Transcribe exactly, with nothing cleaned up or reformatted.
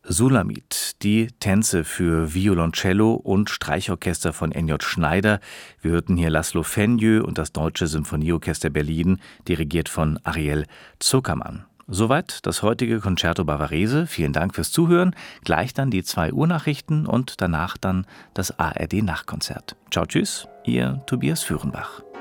Sulamit, die Tänze für Violoncello und Streichorchester von Enjot Schneider. Wir hörten hier Laszlo Fenyö und das Deutsche Symphonieorchester Berlin, dirigiert von Ariel Zuckermann. Soweit das heutige Concerto Bavarese. Vielen Dank fürs Zuhören. Gleich dann die zwei Uhr Nachrichten und danach dann das A R D Nachtkonzert. Ciao, tschüss, Ihr Tobias Führenbach.